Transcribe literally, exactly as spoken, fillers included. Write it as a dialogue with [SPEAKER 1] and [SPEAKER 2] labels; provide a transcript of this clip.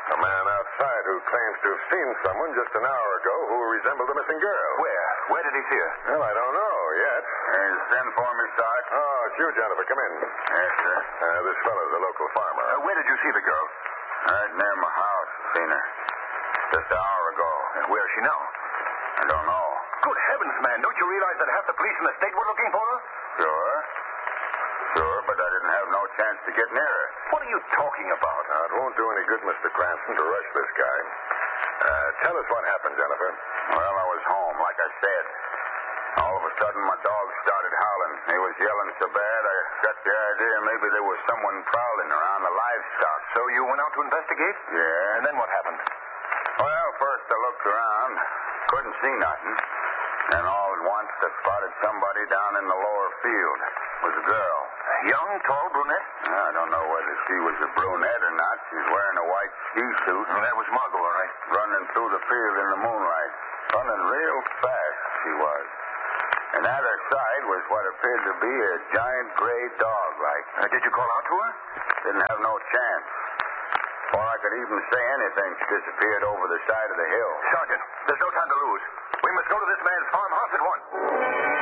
[SPEAKER 1] A man outside who claims to have seen someone just an hour ago who resembled the missing girl.
[SPEAKER 2] Where? Where did he see her?
[SPEAKER 1] Well, I don't know yet.
[SPEAKER 3] Hey, send for me, Sarge.
[SPEAKER 1] Oh, it's you, Jennifer. Come in.
[SPEAKER 3] Yes, sir.
[SPEAKER 1] Uh, this fellow's a local farmer.
[SPEAKER 2] Uh, where did you see the girl?
[SPEAKER 3] Right near my house. Seen her. Just an hour ago.
[SPEAKER 2] Uh, where is she now?
[SPEAKER 3] I don't know.
[SPEAKER 2] Good heavens, man. Don't you realize that half the police in the state were looking for her?
[SPEAKER 3] Sure. Sure, but I didn't have no chance to get near her.
[SPEAKER 2] What are you talking about?
[SPEAKER 1] Now, it won't do any good, Mister Cranston, to rush this guy. Uh, tell us what happened, Jennifer.
[SPEAKER 3] Well, I was home, like I said. All of a sudden, my dog started howling. He was yelling so bad, I got the idea maybe there was someone prowling around the livestock.
[SPEAKER 2] So you went out to investigate?
[SPEAKER 3] Yeah.
[SPEAKER 2] And then what happened?
[SPEAKER 3] Well, first I looked around. Couldn't see nothing. Then all at once I spotted somebody down in the lower field. It was a girl.
[SPEAKER 2] Young, tall, brunette?
[SPEAKER 3] I don't know whether she was a brunette or not. She's wearing a white ski suit.
[SPEAKER 2] Oh, that was Margot, all right.
[SPEAKER 3] Running through the field in the moonlight. Running real fast, she was. And at her side was what appeared to be a giant gray dog, like.
[SPEAKER 2] Uh, did you call out to her?
[SPEAKER 3] Didn't have no chance. Before I could even say anything, she disappeared over the side of the hill.
[SPEAKER 2] Sergeant, there's no time to lose. We must go to this man's farmhouse at once.